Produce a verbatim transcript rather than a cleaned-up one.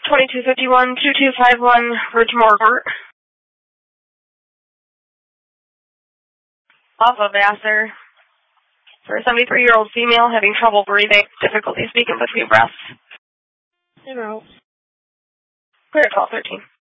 twenty-two fifty-one, two two five one, Ridgemore Court. Alpha Vassar. For a seventy-three-year-old female having trouble breathing, difficulty speaking between breaths. You know. Clear at twelve thirteen.